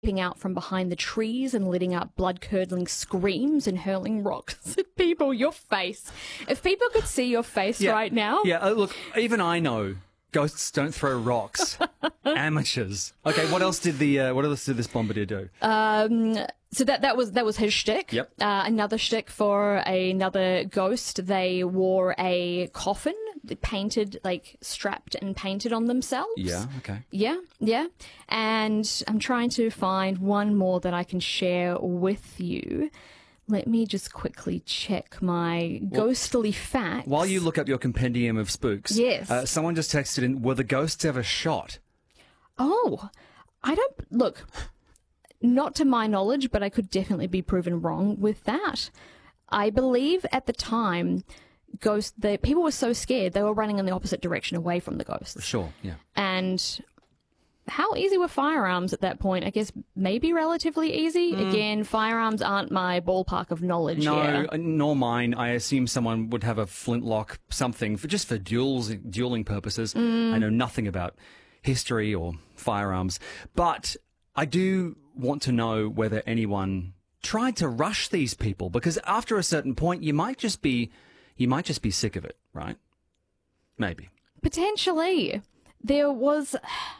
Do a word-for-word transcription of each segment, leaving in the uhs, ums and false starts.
peeping out from behind the trees and letting out blood-curdling screams and hurling rocks at people. Your face. If people could see your face yeah. right now. Yeah, uh, look, even I know ghosts don't throw rocks. Amateurs. Okay, what else did the uh, what else did this bombardier do? Um, so that that was that was his shtick. Yep. Uh, another shtick for another ghost. They wore a coffin, painted like strapped and painted on themselves. Yeah. Okay. Yeah, yeah. And I'm trying to find one more that I can share with you. Let me just quickly check my well, ghostly facts. While you look up your compendium of spooks, yes. Uh, someone just texted in, were the ghosts ever shot? Oh, I don't... Look, not to my knowledge, but I could definitely be proven wrong with that. I believe at the time, ghost, the people were so scared, they were running in the opposite direction away from the ghosts. Sure, yeah. And... how easy were firearms at that point? I guess maybe relatively easy. Mm. Again, firearms aren't my ballpark of knowledge no, here. No, nor mine. I assume someone would have a flintlock, something, for just for duels, dueling purposes. Mm. I know nothing about history or firearms. But I do want to know whether anyone tried to rush these people, because after a certain point, you might just be, you might just be sick of it, right? Maybe. Potentially. There was...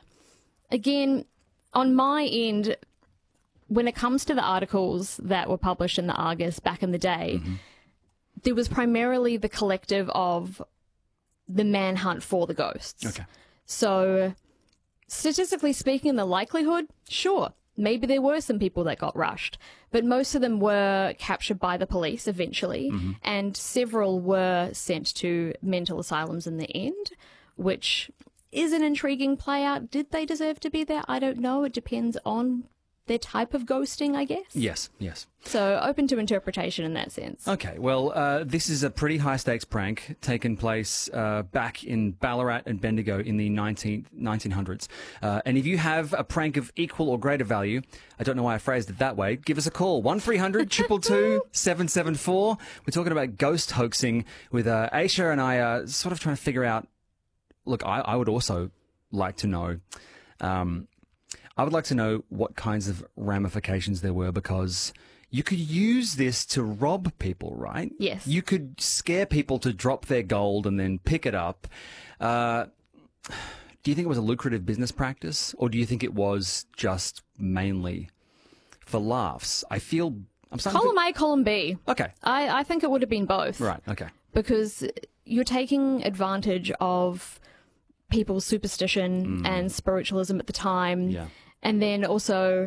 Again, on my end, when it comes to the articles that were published in the Argus back in the day, mm-hmm. there was primarily the collective of the manhunt for the ghosts. Okay. So, statistically speaking, the likelihood, sure, maybe there were some people that got rushed, but most of them were captured by the police eventually, mm-hmm. and several were sent to mental asylums in the end, which... is an intriguing play out. Did they deserve to be there? I don't know. It depends on their type of ghosting, I guess. Yes, yes. So open to interpretation in that sense. Okay, well, uh, this is a pretty high-stakes prank taken place uh, back in Ballarat and Bendigo in the nineteen hundreds. Uh, and if you have a prank of equal or greater value, I don't know why I phrased it that way, give us a call. one three hundred, two two two, seven seven four. We're talking about ghost hoaxing with uh, Aisha and I uh, sort of trying to figure out. Look, I, I would also like to know, um, I would like to know what kinds of ramifications there were, because you could use this to rob people, right? Yes. You could scare people to drop their gold and then pick it up. Uh, do you think it was a lucrative business practice, or do you think it was just mainly for laughs? I feel... I'm column to... A, column B. Okay. I, I think it would have been both. Right, okay. Because you're taking advantage of people's superstition mm. and spiritualism at the time, yeah. and then also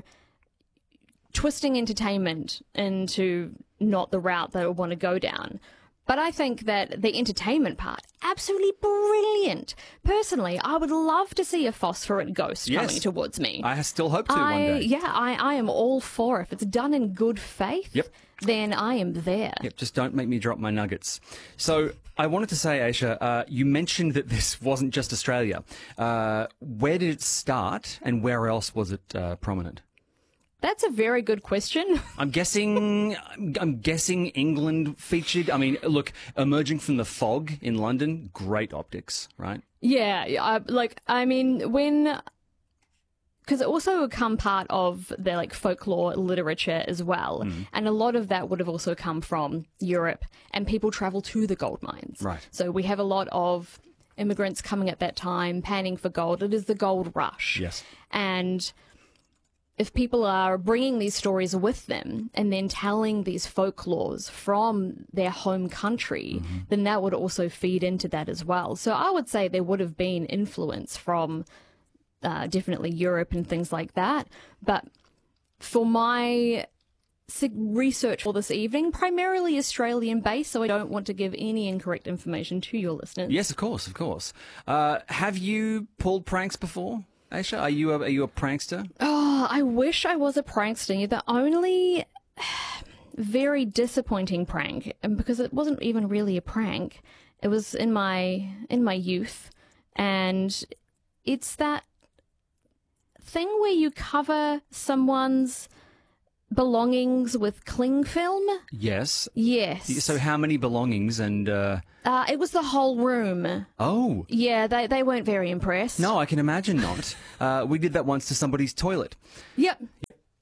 twisting entertainment into not the route they would want to go down. But I think that the entertainment part, absolutely brilliant. Personally, I would love to see a phosphorid ghost yes. coming towards me. I still hope to I, one day. Yeah, I, I am all for it. If it's done in good faith, yep. then I am there. Yep, just don't make me drop my nuggets. So I wanted to say, Aisha, uh, you mentioned that this wasn't just Australia. Uh, where did it start, and where else was it uh, prominent? That's a very good question. I'm guessing, I'm guessing England featured. I mean, look, emerging from the fog in London, great optics, right? Yeah, I, like, I mean, when, because it also come part of their like folklore literature as well. Mm. And a lot of that would have also come from Europe, and people travel to the gold mines. Right. So we have a lot of immigrants coming at that time, panning for gold. It is the gold rush. Yes. And if people are bringing these stories with them and then telling these folklores from their home country, mm-hmm. then that would also feed into that as well. So I would say there would have been influence from uh, definitely Europe and things like that. But for my research for this evening, primarily Australian-based, so I don't want to give any incorrect information to your listeners. Yes, of course, of course. Uh, have you pulled pranks before? Aisha, are you a, are you a prankster? Oh, I wish I was a prankster. The only very disappointing prank, and because it wasn't even really a prank, it was in my in my youth, and it's that thing where you cover someone's belongings with cling film. Yes. Yes. So how many belongings and... Uh... Uh, it was the whole room. Oh. Yeah, they, they weren't very impressed. No, I can imagine not. uh, we did that once to somebody's toilet. Yep.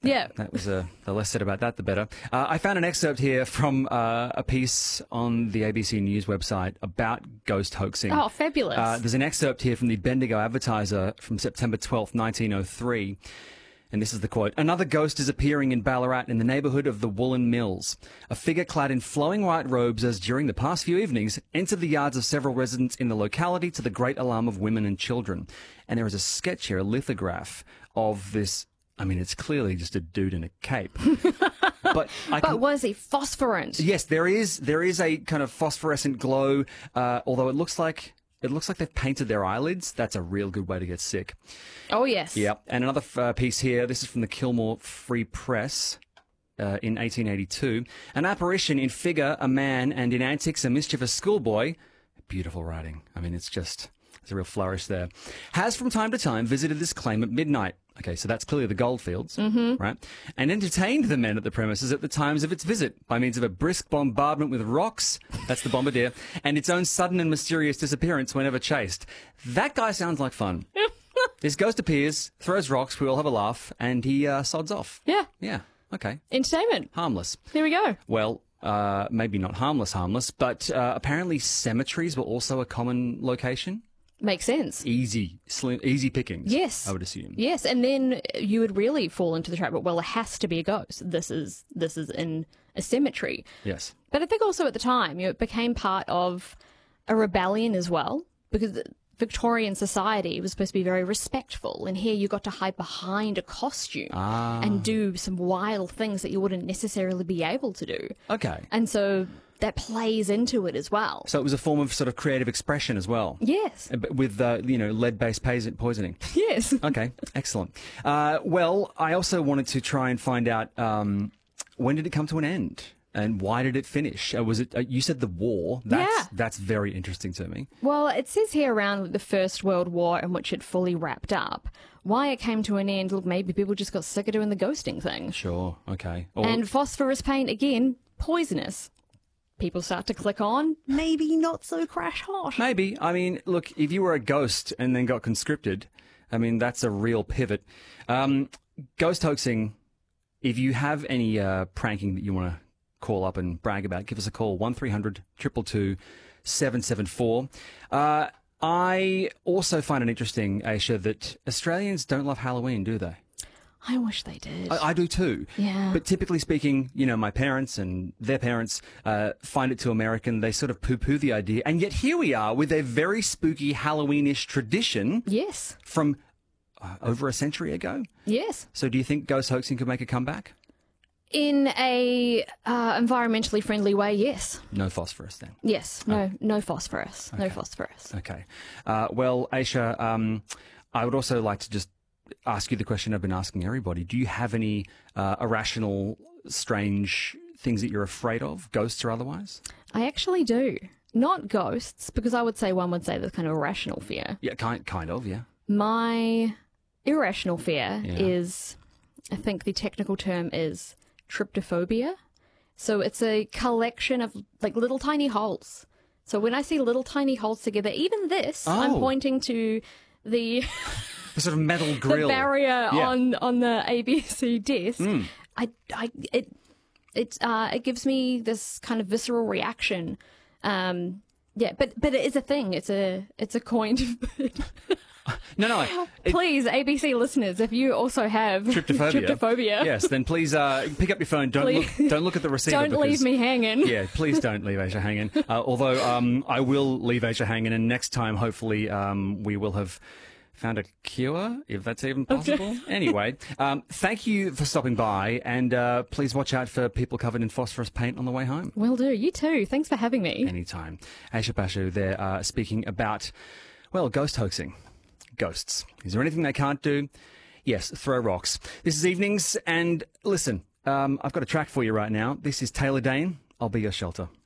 Yeah. That was a, the less said about that, the better. Uh, I found an excerpt here from uh, a piece on the A B C News website about ghost hoaxing. Oh, fabulous. Uh, there's an excerpt here from the Bendigo Advertiser from September twelfth, nineteen oh three. And this is the quote. Another ghost is appearing in Ballarat in the neighbourhood of the Woolen Mills. A figure clad in flowing white robes has, during the past few evenings, entered the yards of several residents in the locality to the great alarm of women and children. And there is a sketch here, a lithograph of this. I mean, it's clearly just a dude in a cape. But, I but can, was he phosphorant? yes, there is there is a kind of phosphorescent glow, uh, although it looks like it looks like they've painted their eyelids. That's a real good way to get sick. Oh, yes. Yeah. And another uh, piece here. This is from the Kilmore Free Press uh, in eighteen eighty-two. An apparition in figure, a man, and in antics, a mischievous schoolboy. Beautiful writing. I mean, it's just, there's a real flourish there. Has from time to time visited this claim at midnight. Okay, so that's clearly the Goldfields, mm-hmm. right? And entertained the men at the premises at the times of its visit by means of a brisk bombardment with rocks, that's the bombardier, and its own sudden and mysterious disappearance whenever chased. That guy sounds like fun. This ghost appears, throws rocks, we all have a laugh, and he uh, sods off. Yeah. Yeah, okay. Entertainment. Harmless. There we go. Well, uh, maybe not harmless, harmless, but uh, apparently cemeteries were also a common location. Makes sense. Easy, slim, easy pickings. Yes. I would assume. Yes, and then you would really fall into the trap. Well, it has to be a ghost. This is this is in a cemetery. Yes. But I think also at the time, you know, it became part of a rebellion as well, because Victorian society was supposed to be very respectful, and here you got to hide behind a costume Ah. and do some wild things that you wouldn't necessarily be able to do. Okay. And so that plays into it as well. So it was a form of sort of creative expression as well. Yes. Uh, but with, uh, you know, lead-based poison- poisoning. Yes. Okay, excellent. Uh, well, I also wanted to try and find out um, when did it come to an end? And why did it finish? Uh, was it? Uh, you said the war. That's, Yeah. That's very interesting to me. Well, it says here around the First World War in which it fully wrapped up. Why it came to an end, look, maybe people just got sick of doing the ghosting thing. Sure, okay. Or, And phosphorus paint, again, poisonous. People start to click on, maybe not so crash hot. maybe. I mean, look, if you were a ghost and then got conscripted, I mean, that's a real pivot. Um, ghost hoaxing, if you have any uh, pranking that you want to call up and brag about, give us a call, one three hundred, two two two, seven seven four. Uh, I also find it interesting, Aisha, that Australians don't love Halloween, do they? I wish they did. I, I do too. Yeah. But typically speaking, you know, my parents and their parents uh, find it too American. They sort of poo-poo the idea. And yet here we are with a very spooky Halloweenish tradition Yes. from uh, over a century ago. Yes. So do you think ghost hoaxing could make a comeback? In a uh, environmentally friendly way, yes. No phosphorus then. Yes. No, no phosphorus. No phosphorus. Okay. Uh, well, Aisha, um, I would also like to just ask you the question I've been asking everybody. Do you have any uh, irrational, strange things that you're afraid of, ghosts or otherwise? I actually do. Not ghosts, because I would say one would say the kind of irrational fear. Yeah, kind, kind of, yeah. My irrational fear Yeah. is, I think the technical term is tryptophobia. So it's a collection of like little tiny holes. So when I see little tiny holes together, even this, I'm Oh. pointing to the The sort of metal the grill. barrier Yeah. on on the A B C desk. I, I, it, it, uh, it gives me this kind of visceral reaction. Um, yeah, but but it is a thing. It's a it's a coined. No, no. It, Please, A B C listeners, if you also have tryptophobia. tryptophobia, Yes, then please uh, pick up your phone. Don't Please. look. Don't look at the receiver. don't leave because- me hanging. Yeah, please don't leave Asia hanging. Uh, although um, I will leave Asia hanging, and next time, hopefully, um, we will have found a cure, if that's even possible. Anyway, um, thank you for stopping by, and uh, please watch out for people covered in phosphorus paint on the way home. Will do. You too. Thanks for having me. Anytime. Aisha Bashu there uh, speaking about, well, ghost hoaxing. Ghosts. Is there anything they can't do? Yes, throw rocks. This is Evenings, and listen, um, I've got a track for you right now. This is Taylor Dane. I'll Be Your Shelter.